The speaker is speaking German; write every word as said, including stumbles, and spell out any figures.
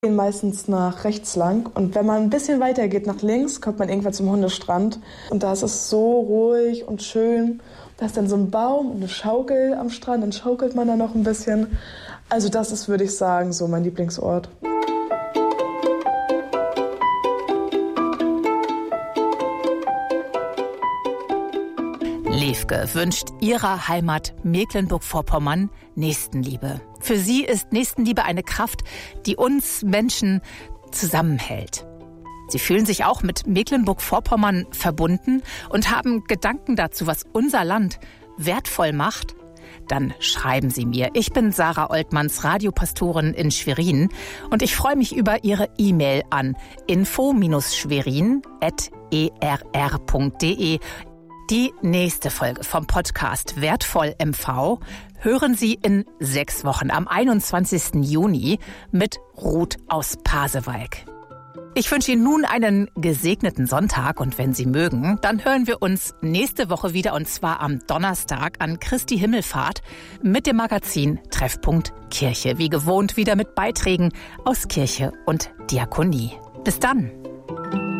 gehen meistens nach rechts lang und wenn man ein bisschen weiter geht nach links, kommt man irgendwann zum Hundestrand und da ist es so ruhig und schön. Da ist dann so ein Baum und eine Schaukel am Strand, dann schaukelt man da noch ein bisschen. Also das ist, würde ich sagen, so mein Lieblingsort. Levke wünscht ihrer Heimat Mecklenburg-Vorpommern Nächstenliebe. Für sie ist Nächstenliebe eine Kraft, die uns Menschen zusammenhält. Sie fühlen sich auch mit Mecklenburg-Vorpommern verbunden und haben Gedanken dazu, was unser Land wertvoll macht. Dann schreiben Sie mir. Ich bin Sarah Oltmanns, Radiopastorin in Schwerin und ich freue mich über Ihre E-Mail an info schwerin at e r r punkt d e. Die nächste Folge vom Podcast Wertvoll M V hören Sie in sechs Wochen am einundzwanzigsten Juni mit Ruth aus Pasewalk. Ich wünsche Ihnen nun einen gesegneten Sonntag und wenn Sie mögen, dann hören wir uns nächste Woche wieder und zwar am Donnerstag an Christi Himmelfahrt mit dem Magazin Treffpunkt Kirche. Wie gewohnt wieder mit Beiträgen aus Kirche und Diakonie. Bis dann!